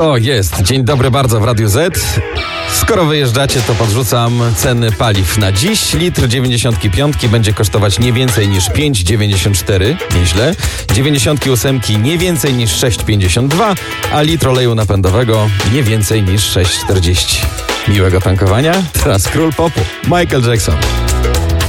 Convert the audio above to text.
To jest. Dzień dobry bardzo w Radiu Z. Skoro wyjeżdżacie, to podrzucam ceny paliw na dziś. Litr 95 będzie kosztować nie więcej niż 5,94. Nieźle. 98 nie więcej niż 6,52, a litr oleju napędowego nie więcej niż 6,40. Miłego tankowania. Teraz król popu. Michael Jackson.